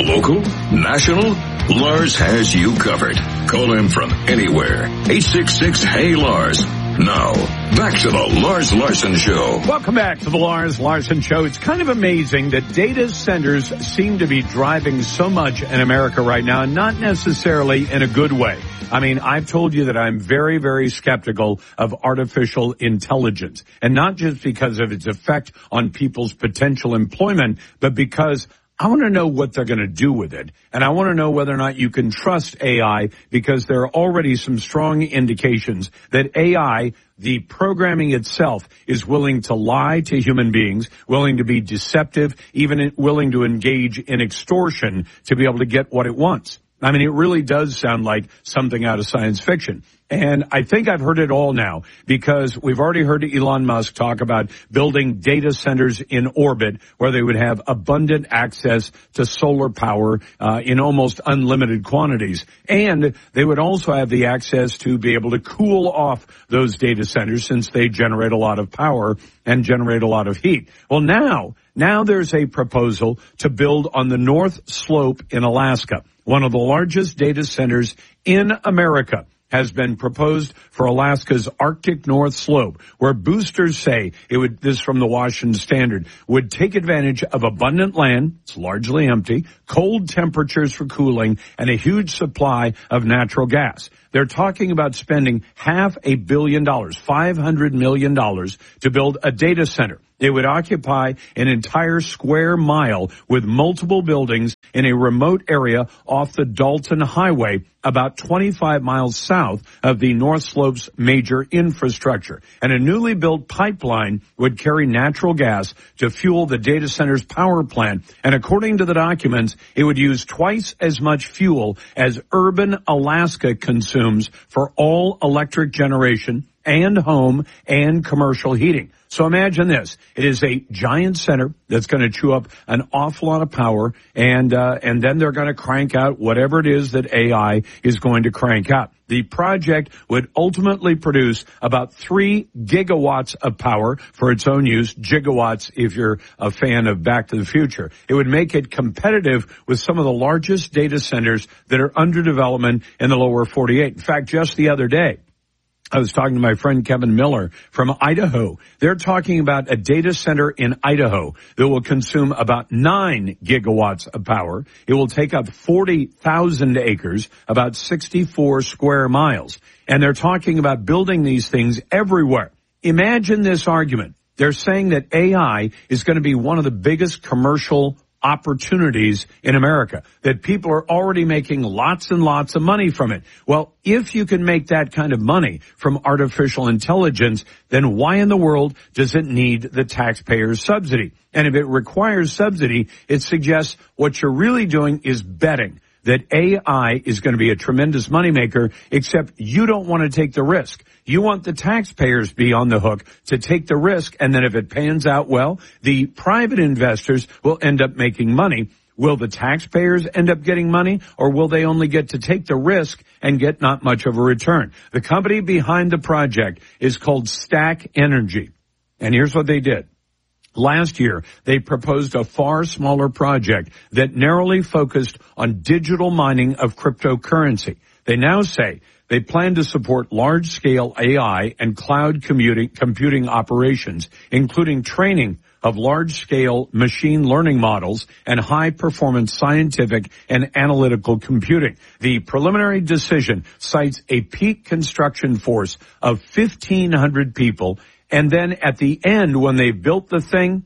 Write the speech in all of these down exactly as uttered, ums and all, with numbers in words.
Local? National? Lars has you covered. Call him from anywhere. eight six six, hey Lars. Now, back to the Lars Larson Show. Welcome back to the Lars Larson Show. It's kind of amazing that data centers seem to be driving so much in America right now, and not necessarily in a good way. I mean, I've told you that I'm very, very skeptical of artificial intelligence, and not just because of its effect on people's potential employment, but because I want to know what they're going to do with it, and I want to know whether or not you can trust A I, because there are already some strong indications that A I, the programming itself, is willing to lie to human beings, willing to be deceptive, even willing to engage in extortion to be able to get what it wants. I mean, it really does sound like something out of science fiction. And I think I've heard it all now, because we've already heard Elon Musk talk about building data centers in orbit where they would have abundant access to solar power uh, in almost unlimited quantities. And they would also have the access to be able to cool off those data centers, since they generate a lot of power and generate a lot of heat. Well, now, now there's a proposal to build on the North Slope in Alaska, one of the largest data centers in America. Has been proposed for Alaska's Arctic North Slope, where boosters say it would, this from the Washington Standard, would take advantage of abundant land, it's largely empty, cold temperatures for cooling, and a huge supply of natural gas. They're talking about spending half a billion dollars, five hundred million dollars, to build a data center. It would occupy an entire square mile with multiple buildings in a remote area off the Dalton Highway, about twenty-five miles south of the North Slope's major infrastructure. And a newly built pipeline would carry natural gas to fuel the data center's power plant. And according to the documents, it would use twice as much fuel as urban Alaska consumes for all electric generation and home and commercial heating. So imagine this. It is a giant center that's going to chew up an awful lot of power, and uh, and then they're going to crank out whatever it is that A I is going to crank out. The project would ultimately produce about three gigawatts of power for its own use, gigawatts if you're a fan of Back to the Future. It would make it competitive with some of the largest data centers that are under development in the lower forty-eight. In fact, just the other day, I was talking to my friend Kevin Miller from Idaho. They're talking about a data center in Idaho that will consume about nine gigawatts of power. It will take up forty thousand acres, about sixty-four square miles. And they're talking about building these things everywhere. Imagine this argument. They're saying that A I is going to be one of the biggest commercial opportunities in America, that people are already making lots and lots of money from it. Well, if you can make that kind of money from artificial intelligence, then why in the world does it need the taxpayer's subsidy? And if it requires subsidy, it suggests what you're really doing is betting that A I is going to be a tremendous moneymaker, except you don't want to take the risk. You want the taxpayers to be on the hook to take the risk, and then if it pans out well, the private investors will end up making money. Will the taxpayers end up getting money, or will they only get to take the risk and get not much of a return? The company behind the project is called Stack Energy, and here's what they did. Last year, they proposed a far smaller project that narrowly focused on digital mining of cryptocurrency. They now say they plan to support large-scale A I and cloud commuting, computing operations, including training of large-scale machine learning models and high-performance scientific and analytical computing. The preliminary decision cites a peak construction force of fifteen hundred people, and then at the end, when they built the thing,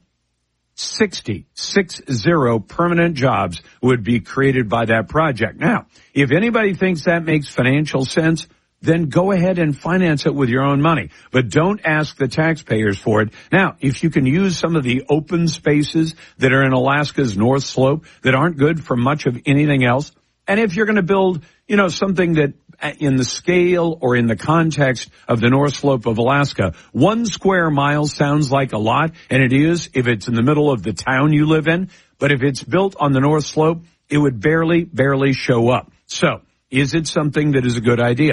sixty, six zero permanent jobs would be created by that project. Now, if anybody thinks that makes financial sense, then go ahead and finance it with your own money. But don't ask the taxpayers for it. Now, if you can use some of the open spaces that are in Alaska's North Slope that aren't good for much of anything else, and if you're going to build, you know, something that in the scale or in the context of the North Slope of Alaska, one square mile sounds like a lot, and it is if it's in the middle of the town you live in. But if it's built on the North Slope, it would barely, barely show up. So, is it something that is a good idea?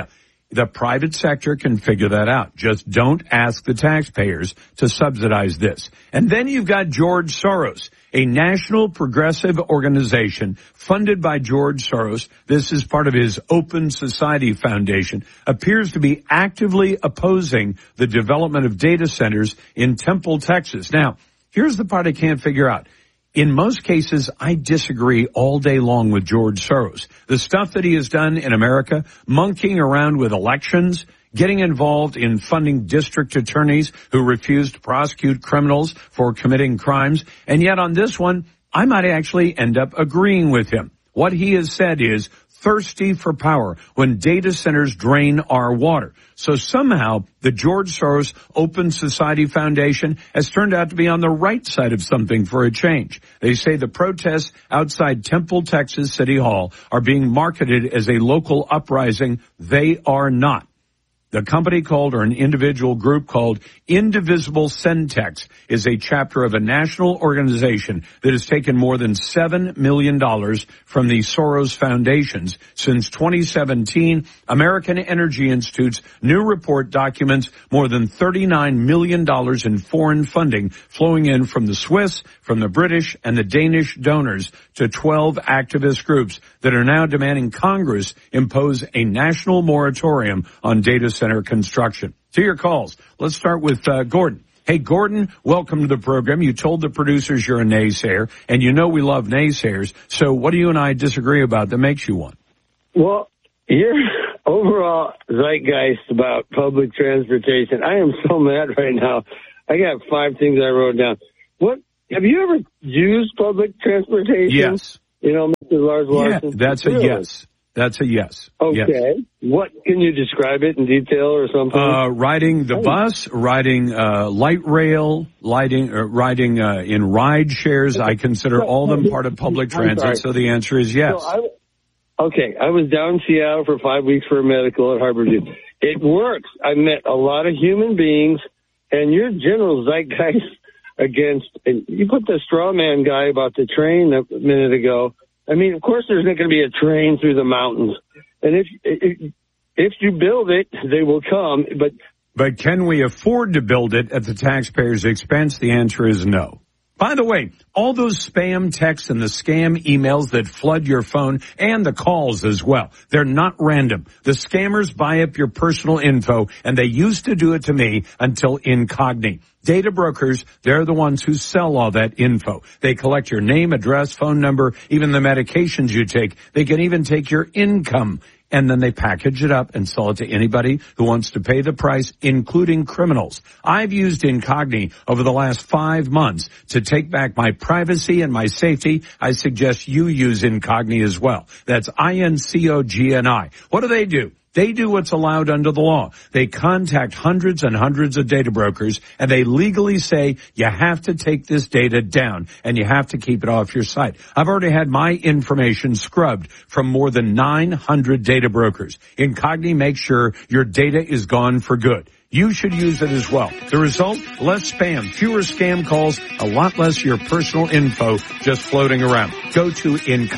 The private sector can figure that out. Just don't ask the taxpayers to subsidize this. And then you've got George Soros, a national progressive organization funded by George Soros. This is part of his Open Society Foundation, appears to be actively opposing the development of data centers in Temple, Texas. Now, here's the part I can't figure out. In most cases, I disagree all day long with George Soros. The stuff that he has done in America, monkeying around with elections, getting involved in funding district attorneys who refuse to prosecute criminals for committing crimes. And yet on this one, I might actually end up agreeing with him. What he has said is thirsty for power when data centers drain our water. So somehow the George Soros Open Society Foundation has turned out to be on the right side of something for a change. They say the protests outside Temple, Texas City Hall are being marketed as a local uprising. They are not. The company called, or an individual group called Indivisible Centex, is a chapter of a national organization that has taken more than seven million dollars from the Soros Foundations. Since twenty seventeen, American Energy Institute's new report documents more than thirty-nine million dollars in foreign funding flowing in from the Swiss, from the British, and the Danish donors to twelve activist groups that are now demanding Congress impose a national moratorium on data center construction. To your calls. Let's start with uh, Gordon. Hey, Gordon, welcome to the program. You told the producers you're a naysayer, and you know we love naysayers. So what do you and I disagree about that makes you one? Well, your overall zeitgeist about public transportation, I am so mad right now. I got five things I wrote down. What have you ever used public transportation? Yes. You know, Mister Lars Larson? Yeah, that's a really? yes. That's a yes. Okay. Yes. What can you describe it in detail or something? Uh, riding the bus, riding uh, light rail, riding, uh, riding uh, in ride shares. I consider all them part of public transit. So the answer is yes. So I, okay. I was down in Seattle for five weeks for a medical at Harborview. It works. I met a lot of human beings, and your general zeitgeist against, and you put the straw man guy about the train a minute ago. I mean, of course, there's not going to be a train through the mountains. And if, if if you build it, they will come. But but can we afford to build it at the taxpayer's expense? The answer is no. By the way, all those spam texts and the scam emails that flood your phone and the calls as well, they're not random. The scammers buy up your personal info, and they used to do it to me until Incogni. Data brokers, they're the ones who sell all that info. They collect your name, address, phone number, even the medications you take. They can even take your income. And then they package it up and sell it to anybody who wants to pay the price, including criminals. I've used Incogni over the last five months to take back my privacy and my safety. I suggest you use Incogni as well. That's I N C O G N I. What do they do? They do what's allowed under the law. They contact hundreds and hundreds of data brokers, and they legally say you have to take this data down and you have to keep it off your site. I've already had my information scrubbed from more than nine hundred data brokers. Incogni makes sure your data is gone for good. You should use it as well. The result? Less spam, fewer scam calls, a lot less your personal info just floating around. Go to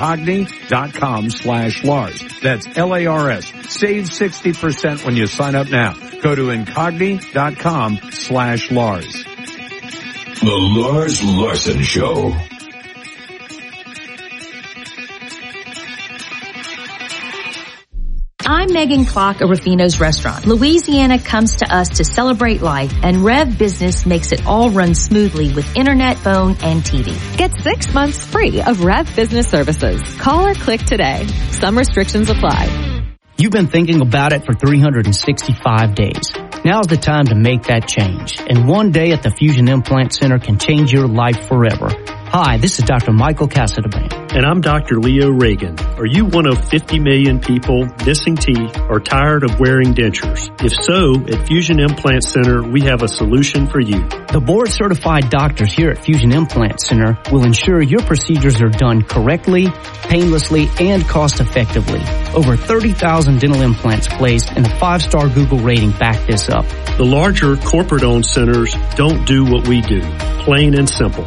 Incogni.com slash Lars. That's L A R S. Save sixty percent when you sign up now. Go to Incogni.com slash Lars. The Lars Larson Show. I'm Megan Clark of Rufino's Restaurant. Louisiana comes to us to celebrate life, and Rev Business makes it all run smoothly with internet, phone, and T V. Get six months free of Rev Business services. Call or click today. Some restrictions apply. You've been thinking about it for three hundred sixty-five days. Now's the time to make that change. And one day at the Fusion Implant Center can change your life forever. Hi, this is Doctor Michael Casadaband. And I'm Doctor Leo Reagan. Are you one of fifty million people missing teeth or tired of wearing dentures? If so, at Fusion Implant Center, we have a solution for you. The board-certified doctors here at Fusion Implant Center will ensure your procedures are done correctly, painlessly, and cost-effectively. Over thirty thousand dental implants placed, and a five-star Google rating back this up. The larger corporate-owned centers don't do what we do, plain and simple.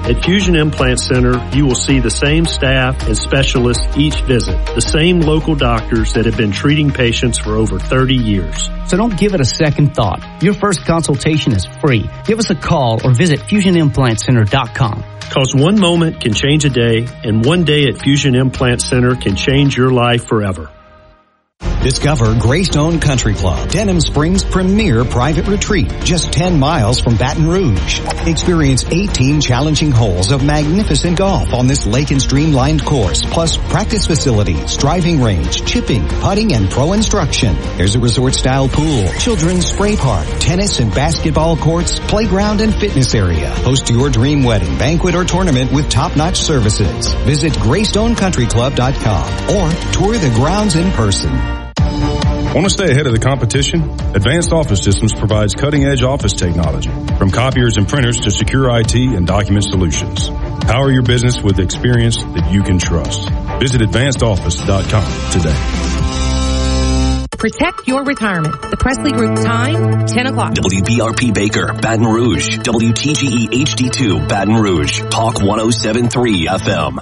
At Fusion Implant Center, you will see the same staff and specialists each visit, the same local doctors that have been treating patients for over thirty years. So don't give it a second thought. Your first consultation is free. Give us a call or visit fusion implant center dot com. Because one moment can change a day, and one day at Fusion Implant Center can change your life forever. Discover Greystone Country Club, Denham Springs' premier private retreat, just ten miles from Baton Rouge. Experience eighteen challenging holes of magnificent golf on this lake and streamlined course, plus practice facilities, driving range, chipping, putting, and pro instruction. There's a resort-style pool, children's spray park, tennis and basketball courts, playground and fitness area. Host your dream wedding, banquet, or tournament with top-notch services. Visit greystone country club dot com or tour the grounds in person. Want to stay ahead of the competition? Advanced Office Systems provides cutting-edge office technology, from copiers and printers to secure I T and document solutions. Power your business with experience that you can trust. Visit advanced office dot com today. Protect your retirement. The Presley Group time, ten o'clock. W B R P Baker, Baton Rouge. W T G E H D two, Baton Rouge. Talk one oh seven point three F M.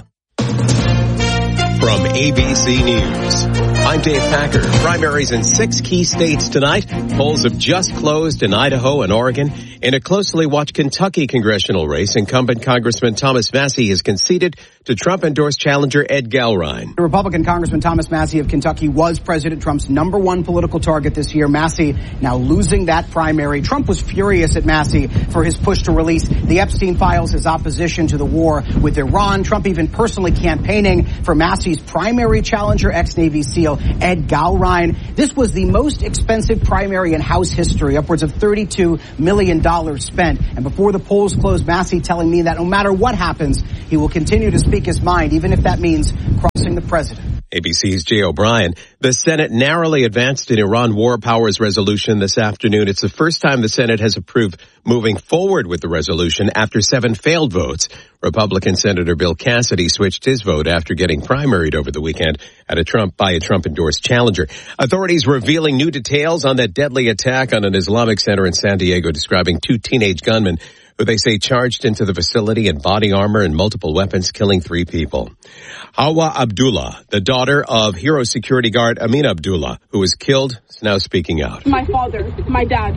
From A B C News, I'm Dave Packer. Primaries in six key states tonight. Polls have just closed in Idaho and Oregon. In a closely watched Kentucky congressional race, incumbent Congressman Thomas Massie has conceded to Trump-endorsed challenger Ed Gallrein. The Republican Congressman Thomas Massie of Kentucky was President Trump's number one political target this year. Massie now losing that primary. Trump was furious at Massie for his push to release the Epstein files, his opposition to the war with Iran. Trump even personally campaigning for Massie's primary challenger, ex-Navy SEAL Ed Gallrein. This was the most expensive primary in House history, upwards of thirty-two million dollars spent. And before the polls closed, Massie telling me that no matter what happens, he will continue to speak his mind, even if that means crossing the president. A B C's Jay O'Brien. The Senate narrowly advanced an Iran war powers resolution this afternoon. It's the first time the Senate has approved moving forward with the resolution after seven failed votes. Republican Senator Bill Cassidy switched his vote after getting primaried over the weekend at a Trump by a Trump-endorsed challenger. Authorities revealing new details on that deadly attack on an Islamic center in San Diego, describing two teenage gunmen who they say charged into the facility in body armor and multiple weapons, killing three people. Hawa Abdullah, the daughter of hero security guard Amin Abdullah, who was killed, is now speaking out. My father, my dad.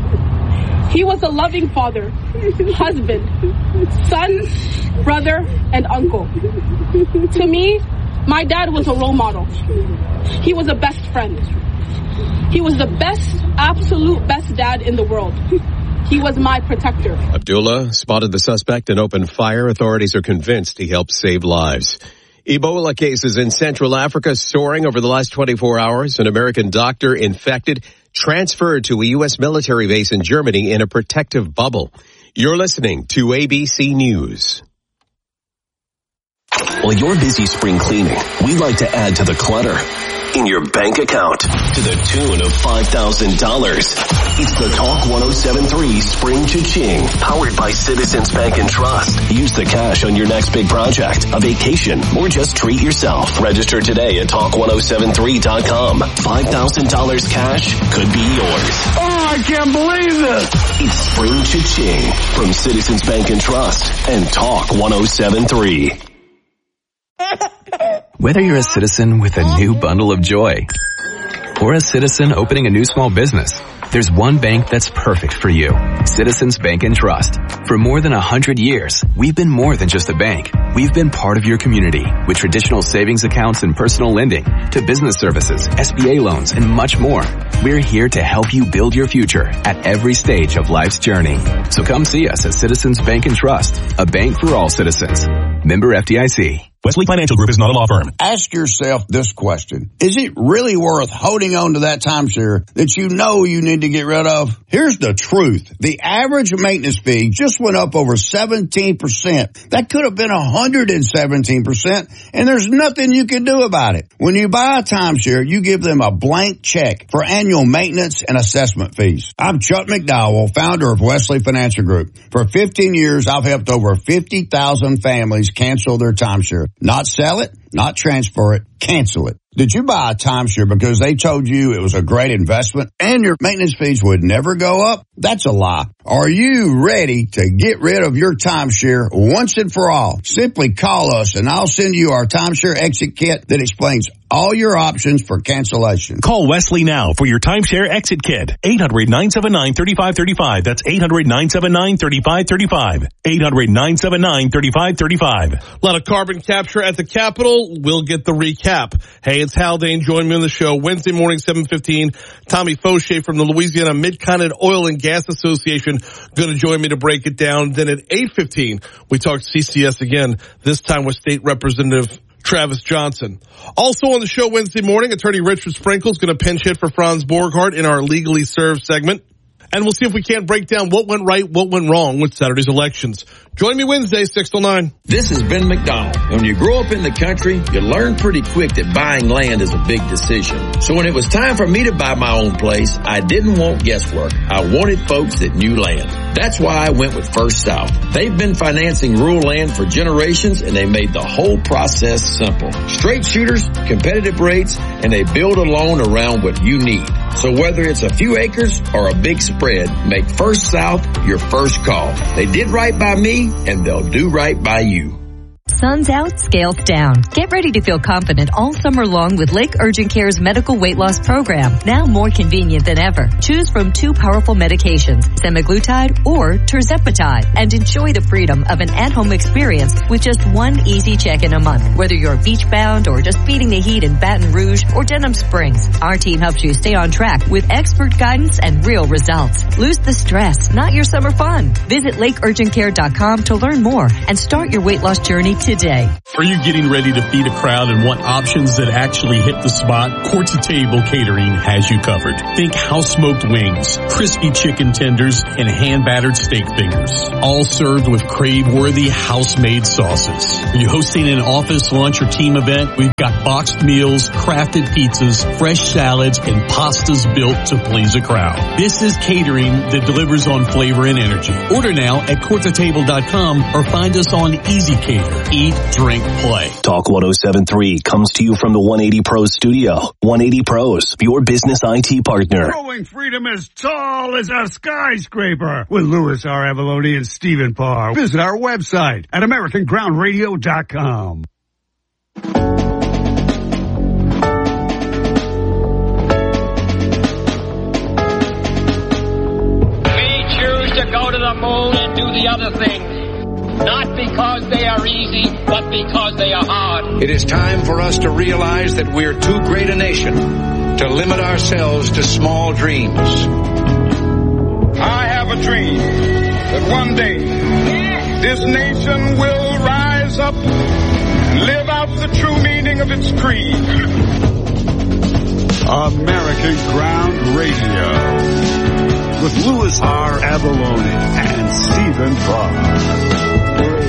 He was a loving father, husband, son, brother, and uncle. To me, my dad was a role model. He was a best friend. He was the best, absolute best dad in the world. He was my protector. Abdullah spotted the suspect and opened fire. Authorities are convinced he helped save lives. Ebola cases in Central Africa soaring over the last twenty-four hours. An American doctor infected, transferred to a U S military base in Germany in a protective bubble. You're listening to A B C News. While you're busy spring cleaning, we like to add to the clutter in your bank account to the tune of five thousand dollars. It's the Talk one oh seven point three Spring Cha-Ching, powered by Citizens Bank and Trust. Use the cash on your next big project, a vacation, or just treat yourself. Register today at talk one oh seven three dot com. five thousand dollars cash could be yours. Oh, I can't believe this. It's Spring Cha-Ching from Citizens Bank and Trust and Talk one oh seven point three. Whether you're a citizen with a new bundle of joy or a citizen opening a new small business, there's one bank that's perfect for you. Citizens Bank and Trust. For more than a hundred years, we've been more than just a bank. We've been part of your community with traditional savings accounts and personal lending to business services, S B A loans, and much more. We're here to help you build your future at every stage of life's journey. So come see us at Citizens Bank and Trust, a bank for all citizens. Member F D I C. Wesley Financial Group is not a law firm. Ask yourself this question. Is it really worth holding on to that timeshare that you know you need to get rid of? Here's the truth. The average maintenance fee just went up over seventeen percent. That could have been one hundred seventeen percent, and there's nothing you can do about it. When you buy a timeshare, you give them a blank check for annual maintenance and assessment fees. I'm Chuck McDowell, founder of Wesley Financial Group. For fifteen years, I've helped over fifty thousand families cancel their timeshare. Not sell it, not transfer it, cancel it. Did you buy a timeshare because they told you it was a great investment and your maintenance fees would never go up? That's a lie. Are you ready to get rid of your timeshare once and for all? Simply call us and I'll send you our timeshare exit kit that explains all your options for cancellation. Call Wesley now for your timeshare exit kit. eight hundred, nine seven nine, three five three five. That's eight hundred, nine seven nine, three five three five. eight hundred, nine seven nine, three five three five. A lot of carbon capture at the Capitol. We'll get the recap. Hey, it's Haldane. Join me on the show Wednesday morning, seven fifteen. Tommy Fauché from the Louisiana Mid-Continent Oil and Gas Association going to join me to break it down. Then at eight fifteen, we talk C C S again, this time with State Representative Travis Johnson. Also on the show Wednesday morning, attorney Richard Sprinkle is going to pinch hit for Franz Borghardt in our Legally Served segment. And we'll see if we can't break down what went right, what went wrong with Saturday's elections. Join me Wednesday, six till nine. This is Ben McDonald. When you grow up in the country, you learn pretty quick that buying land is a big decision. So when it was time for me to buy my own place, I didn't want guesswork. I wanted folks that knew land. That's why I went with First South. They've been financing rural land for generations, and they made the whole process simple. Straight shooters, competitive rates, and they build a loan around what you need. So whether it's a few acres or a big spread, make First South your first call. They did right by me, and they'll do right by you. Sun's out, scales down. Get ready to feel confident all summer long with Lake Urgent Care's medical weight loss program, now more convenient than ever. Choose from two powerful medications, semaglutide or tirzepatide, and enjoy the freedom of an at-home experience with just one easy check-in a month. Whether you're beach-bound or just beating the heat in Baton Rouge or Denham Springs, our team helps you stay on track with expert guidance and real results. Lose the stress, not your summer fun. Visit lake urgent care dot com to learn more and start your weight loss journey today. Are you getting ready to feed a crowd and want options that actually hit the spot? Courts of Table Catering has you covered. Think house-smoked wings, crispy chicken tenders, and hand-battered steak fingers. All served with crave-worthy house-made sauces. Are you hosting an office, lunch, or team event? We've got boxed meals, crafted pizzas, fresh salads, and pastas built to please a crowd. This is catering that delivers on flavor and energy. Order now at courts of table dot com or find us on Easy Cater. Eat, drink, play. Talk one oh seven point three comes to you from the one eighty Pros studio. one eighty Pros, your business I T partner. Growing freedom as tall as a skyscraper with Louis R. Avalone and Stephen Parr. Visit our website at american ground radio dot com. We choose to go to the moon and do the other things. Not because they are easy, but because they are hard. It is time for us to realize that we're too great a nation to limit ourselves to small dreams. I have a dream that one day this nation will rise up and live out the true meaning of its creed. American Ground Radio with Louis R. Avalone and Stephen Parr.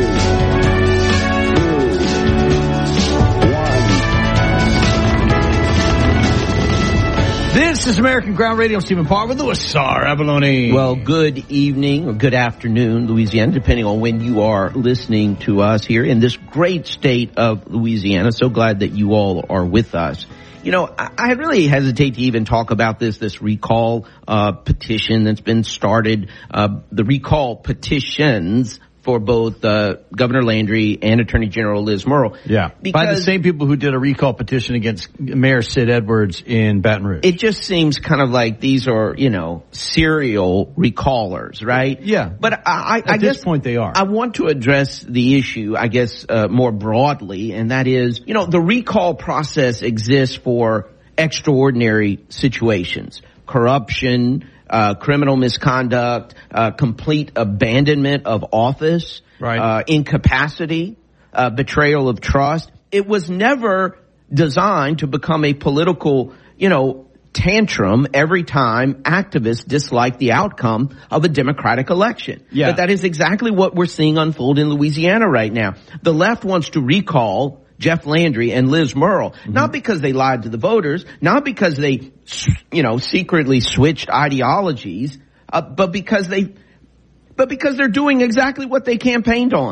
This is American Ground Radio. I'm Stephen Parr with Louis R. Avalone. Well, good evening or good afternoon, Louisiana, depending on when you are listening to us here in this great state of Louisiana. So glad that you all are with us. You know, I, I really hesitate to even talk about this, this recall uh petition that's been started, uh the recall petitions for both uh, Governor Landry and Attorney General Liz Murrill. Yeah, by the same people who did a recall petition against Mayor Sid Edwards in Baton Rouge. It just seems kind of like these are, you know, serial recallers, right? Yeah. But I, I, At I this guess point they are. I want to address the issue, I guess, uh, more broadly, and that is, you know, the recall process exists for extraordinary situations. Corruption, Uh, criminal misconduct, uh, complete abandonment of office, right. uh, incapacity, uh, betrayal of trust. It was never designed to become a political, you know, tantrum every time activists dislike the outcome of a democratic election. Yeah. But that is exactly what we're seeing unfold in Louisiana right now. The left wants to recall Jeff Landry and Liz Murrill, mm-hmm. not because they lied to the voters, not because they, you know, secretly switched ideologies, uh, but because they, but because they're doing exactly what they campaigned on.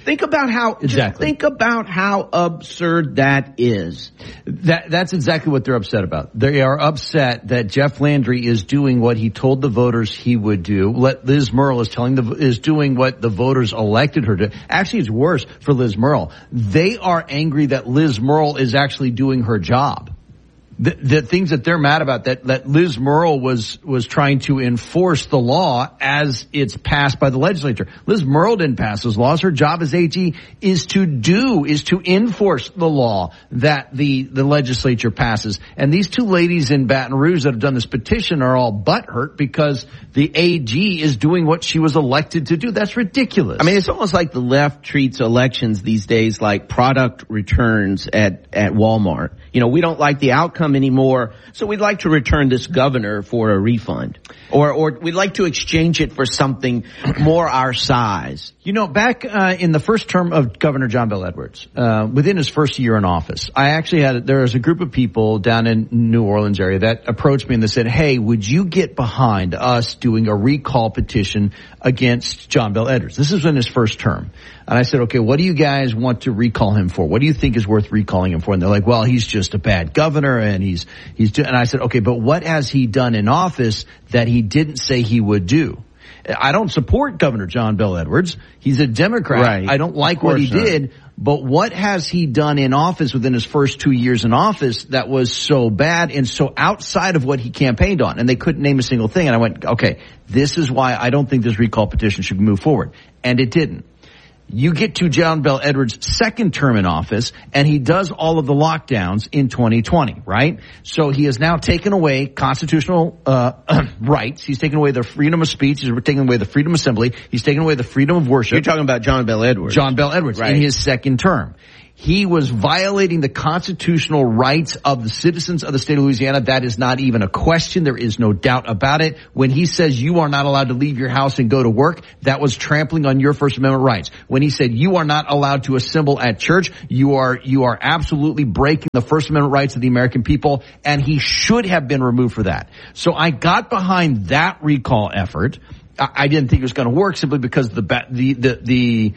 Think about how exactly. Think about how absurd that is. That that's exactly what they're upset about. They are upset that Jeff Landry is doing what he told the voters he would do. Let Liz Murrill is telling the is doing what the voters elected her to. Actually, it's worse for Liz Murrill. They are angry that Liz Murrill is actually doing her job. The, the things that they're mad about, that, that Liz Murrill was, was trying to enforce the law as it's passed by the legislature. Liz Murrill didn't pass those laws. Her job as A G is to do, is to enforce the law that the, the legislature passes. And these two ladies in Baton Rouge that have done this petition are all butthurt because the A G is doing what she was elected to do. That's ridiculous. I mean, it's almost like the left treats elections these days like product returns at, at Walmart. You know, we don't like the outcome anymore, so we'd like to return this governor for a refund, or or we'd like to exchange it for something more our size. You know, back uh, in the first term of Governor John Bel Edwards, uh, within his first year in office, I actually had there was a group of people down in New Orleans area that approached me and they said, "Hey, would you get behind us doing a recall petition against John Bel Edwards?" This is in his first term. And I said, okay, what do you guys want to recall him for? What do you think is worth recalling him for? And they're like, well, he's just a bad governor and he's, he's, do-. and I said, okay, but what has he done in office that he didn't say he would do? I don't support Governor John Bel Edwards. He's a Democrat. Right. I don't like what he not. did, but what has he done in office within his first two years in office that was so bad and so outside of what he campaigned on? And they couldn't name a single thing. And I went, okay, this is why I don't think this recall petition should move forward. And it didn't. You get to John Bel Edwards' second term in office, and he does all of the lockdowns in twenty twenty, right? So he has now taken away constitutional uh rights. He's taken away the freedom of speech. He's taken away the freedom of assembly. He's taken away the freedom of worship. You're talking about John Bel Edwards. John Bel Edwards, right. In his second term. He was violating the constitutional rights of the citizens of the state of Louisiana. That is not even a question. There is no doubt about it. When he says you are not allowed to leave your house and go to work, that was trampling on your First Amendment rights. When he said you are not allowed to assemble at church, you are, you are absolutely breaking the First Amendment rights of the American people, and he should have been removed for that. So I got behind that recall effort. I, I didn't think it was going to work simply because the, the, the, the,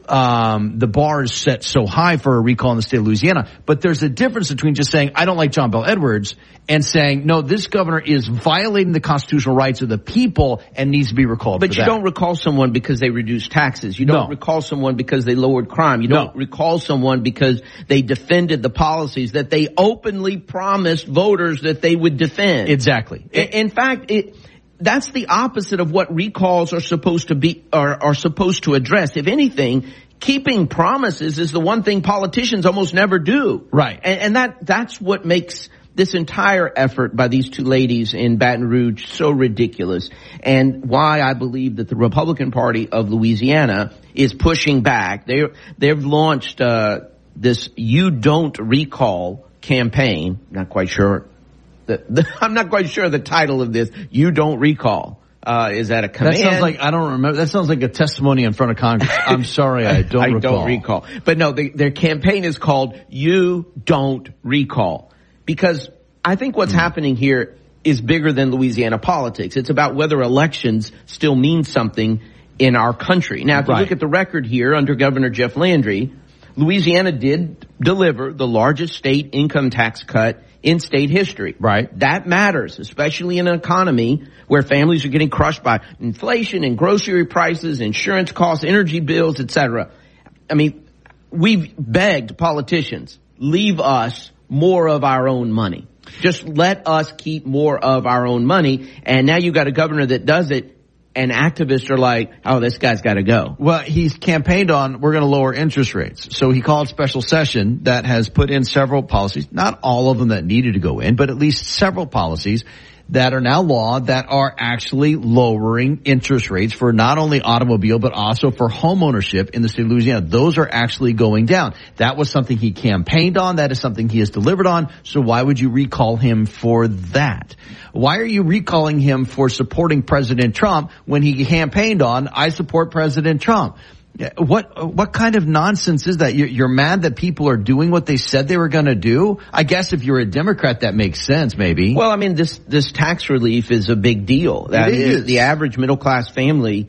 Um, the bar is set so high for a recall in the state of Louisiana. But there's a difference between just saying, I don't like John Bel Edwards, and saying, no, this governor is violating the constitutional rights of the people and needs to be recalled. But you that. don't recall someone because they reduced taxes. You don't no. recall someone because they lowered crime. You don't no. recall someone because they defended the policies that they openly promised voters that they would defend. Exactly. In, in fact, it, that's the opposite of what recalls are supposed to be, are, are supposed to address. If anything, keeping promises is the one thing politicians almost never do. Right. And, and that, that's what makes this entire effort by these two ladies in Baton Rouge so ridiculous, and why I believe that the Republican Party of Louisiana is pushing back. They, they've launched, uh, this You Don't Recall campaign. Not quite sure. The, the, I'm not quite sure the title of this. You Don't Recall. Uh, is that a command? That sounds like, I don't remember, that sounds like a testimony in front of Congress. I'm sorry, I don't I recall. don't recall. But no, they, their campaign is called You Don't Recall. Because I think what's mm. happening here is bigger than Louisiana politics. It's about whether elections still mean something in our country. Now, if you right. look at the record here under Governor Jeff Landry, Louisiana did deliver the largest state income tax cut in state history. Right. That matters, especially in an economy where families are getting crushed by inflation and grocery prices, insurance costs, energy bills, et cetera. I mean, we've begged politicians, leave us more of our own money. Just let us keep more of our own money. And now you've got a governor that does it, and activists are like, oh, this guy's got to go. Well, he's campaigned on, we're going to lower interest rates. So he called special session that has put in several policies, not all of them that needed to go in, but at least several policies that are now law that are actually lowering interest rates for not only automobile, but also for home ownership in the state of Louisiana. Those are actually going down. That was something he campaigned on. That is something he has delivered on. So why would you recall him for that? Why are you recalling him for supporting President Trump when he campaigned on, I support President Trump? What what kind of nonsense is that? You're, you're mad that people are doing what they said they were going to do? I guess if you're a Democrat, that makes sense, maybe. Well, I mean, this this tax relief is a big deal. That it is. is. The average middle class family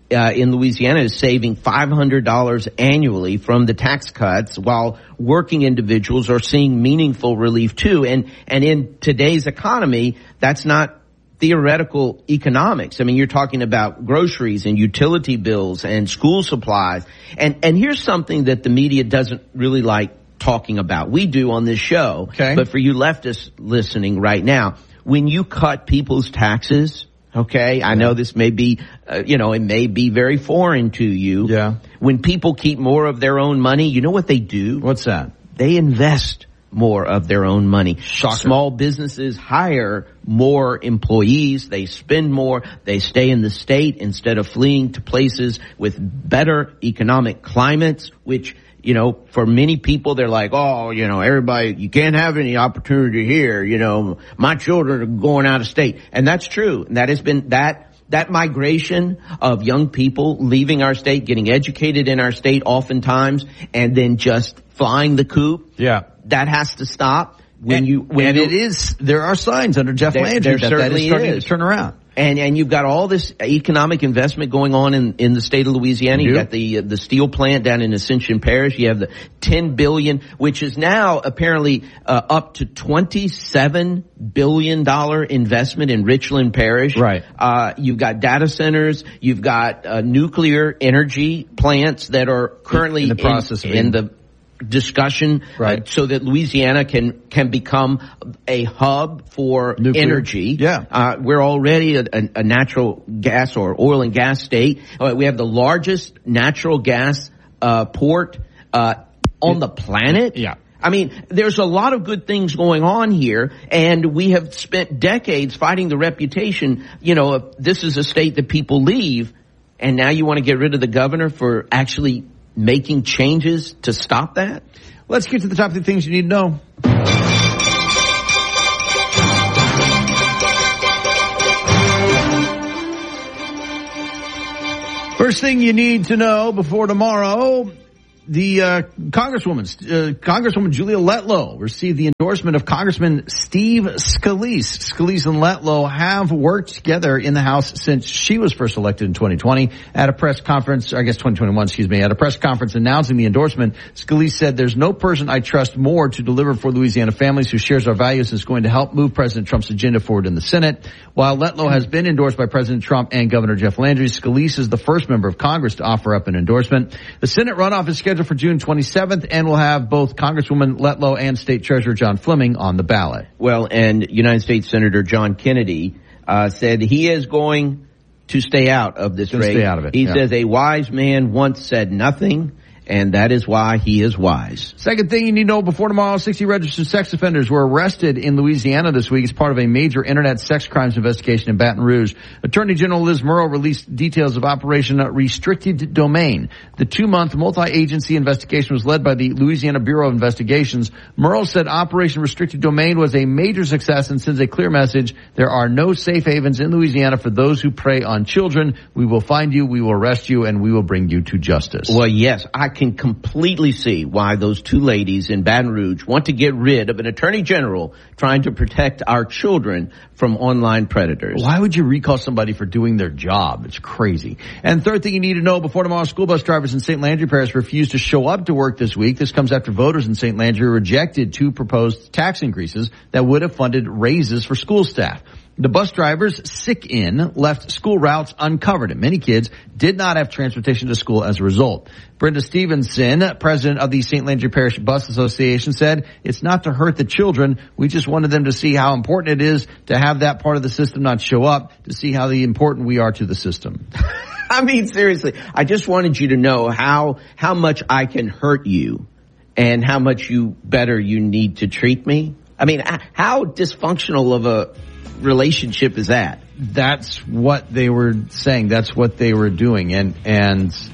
uh, in Louisiana is saving five hundred dollars annually from the tax cuts, while working individuals are seeing meaningful relief too. And, and in today's economy, that's not theoretical economics. I mean, you're talking about groceries and utility bills and school supplies. And, and here's something that the media doesn't really like talking about. We do on this show. Okay. But for you leftists listening right now, when you cut people's taxes, okay, I know this may be, uh, you know, it may be very foreign to you. Yeah. When people keep more of their own money, you know what they do? What's that? They invest more of their own money. Shocker. Small businesses hire more employees. They spend more. They stay in the state instead of fleeing to places with better economic climates, which, you know, for many people, they're like, oh, you know, everybody, you can't have any opportunity here. You know, my children are going out of state. And that's true. And that has been that. That migration of young people leaving our state, getting educated in our state oftentimes, and then just flying the coop. Yeah. That has to stop. When and, you, when and you, it is, there are signs under Jeff there, Landry there that that is starting is. to turn around. And, and you've got all this economic investment going on in, in the state of Louisiana. You, you got the, the steel plant down in Ascension Parish. You have the ten billion, which is now apparently, uh, up to twenty-seven billion dollars investment in Richland Parish. Right. Uh, you've got data centers. You've got, uh, nuclear energy plants that are currently in the process in, of in the, discussion, right, uh, so that Louisiana can can become a hub for nuclear energy. Yeah, uh, we're already a, a, a natural gas or oil and gas state. Uh, we have the largest natural gas uh, port uh, on the planet. Yeah. I mean, there's a lot of good things going on here, and we have spent decades fighting the reputation. You know, this is a state that people leave, and now you want to get rid of the governor for actually making changes to stop that? Let's get to the top of the things you need to know. First thing you need to know before tomorrow, the uh, Congresswoman, uh, Congresswoman Julia Letlow received the endorsement of Congressman Steve Scalise. Scalise and Letlow have worked together in the House since she was first elected in twenty twenty. At a press conference, I guess twenty twenty-one, excuse me, at a press conference announcing the endorsement, Scalise said, "There's no person I trust more to deliver for Louisiana families who shares our values and is going to help move President Trump's agenda forward in the Senate." While Letlow has been endorsed by President Trump and Governor Jeff Landry, Scalise is the first member of Congress to offer up an endorsement. The Senate runoff is scheduled for June twenty-seventh, and will have both Congresswoman Letlow and State Treasurer John Fleming on the ballot. Well, and United States Senator John Kennedy uh, said he is going to stay out of this Just race. Stay out of it. He yeah. says a wise man once said nothing, and that is why he is wise. Second thing you need to know before tomorrow, sixty registered sex offenders were arrested in Louisiana this week as part of a major internet sex crimes investigation in Baton Rouge. Attorney General Liz Murrow released details of Operation Restricted Domain. The two-month multi-agency investigation was led by the Louisiana Bureau of Investigations. Murrow said Operation Restricted Domain was a major success and sends a clear message: there are no safe havens in Louisiana for those who prey on children. We will find you, we will arrest you, and we will bring you to justice. Well, yes, I can completely see why those two ladies in Baton Rouge want to get rid of an attorney general trying to protect our children from online predators. Why would you recall somebody for doing their job? It's crazy. And third thing you need to know before tomorrow, school bus drivers in Saint Landry Parish refused to show up to work this week. This comes after voters in Saint Landry rejected two proposed tax increases that would have funded raises for school staff. The bus drivers, sick in, left school routes uncovered, and many kids did not have transportation to school as a result. Brenda Stevenson, president of the Saint Landry Parish Bus Association, said, "It's not to hurt the children. We just wanted them to see how important it is to have that part of the system not show up, to see how the important we are to the system." I mean, seriously, I just wanted you to know how, how much I can hurt you and how much you better you need to treat me. I mean, how dysfunctional of a relationship is that? That's what they were saying. That's what they were doing. And, and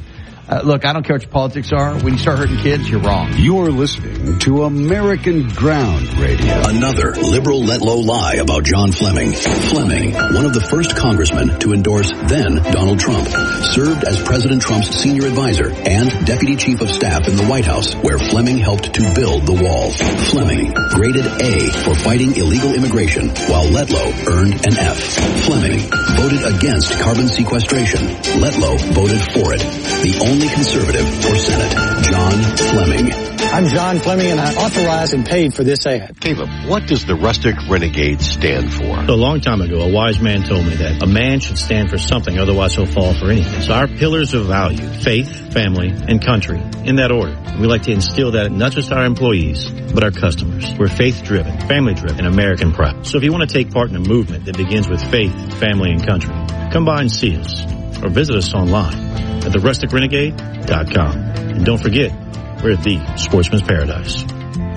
Uh, look, I don't care what your politics are. When you start hurting kids, you're wrong. You're listening to American Ground Radio. Another liberal let low lie about John Fleming. Fleming, one of the first congressmen to endorse then Donald Trump, served as President Trump's senior advisor and deputy chief of staff in the White House, where Fleming helped to build the wall. Fleming, graded A for fighting illegal immigration, while Letlow earned an F. Fleming voted against carbon sequestration. Letlow voted for it. The only conservative for Senate, John Fleming. I'm John Fleming, and I authorized and paid for this ad. Caleb, what does the Rustic Renegade stand for? A long time ago, a wise man told me that a man should stand for something, otherwise he'll fall for anything. So our pillars of value, faith, family, and country, in that order. We like to instill that in not just our employees, but our customers. We're faith-driven, family-driven, and American proud. So if you want to take part in a movement that begins with faith, family, and country, come by and see us, or visit us online at the rustic renegade dot com. And don't forget, we're the Sportsman's Paradise.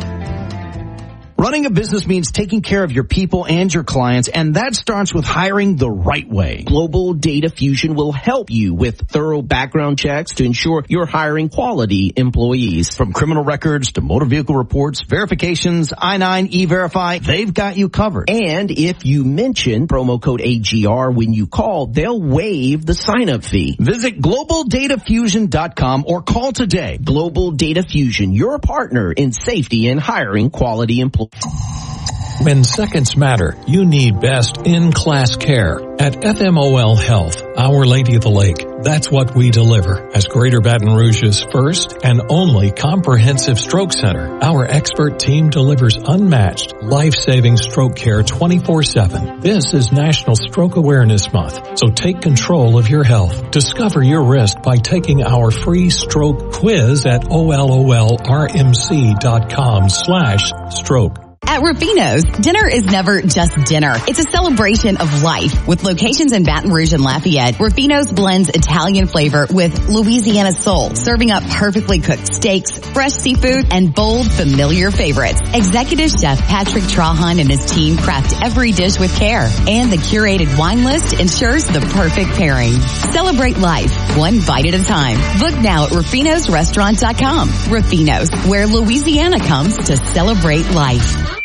Running a business means taking care of your people and your clients, and that starts with hiring the right way. Global Data Fusion will help you with thorough background checks to ensure you're hiring quality employees. From criminal records to motor vehicle reports, verifications, I nine, E-Verify, they've got you covered. And if you mention promo code A G R when you call, they'll waive the sign-up fee. Visit global data fusion dot com or call today. Global Data Fusion, your partner in safety and hiring quality employees. When seconds matter, you need best in-class care. At F M O L Health, Our Lady of the Lake, that's what we deliver. As Greater Baton Rouge's first and only comprehensive stroke center, our expert team delivers unmatched, life-saving stroke care twenty-four seven. This is National Stroke Awareness Month, so take control of your health. Discover your risk by taking our free stroke quiz at O L O L R M C dot com slash stroke. At Rufino's, dinner is never just dinner. It's a celebration of life. With locations in Baton Rouge and Lafayette, Rufino's blends Italian flavor with Louisiana soul, serving up perfectly cooked steaks, fresh seafood, and bold, familiar favorites. Executive Chef Patrick Trahan and his team craft every dish with care, and the curated wine list ensures the perfect pairing. Celebrate life, one bite at a time. Book now at rufinos restaurant dot com. Rufino's, where Louisiana comes to celebrate life.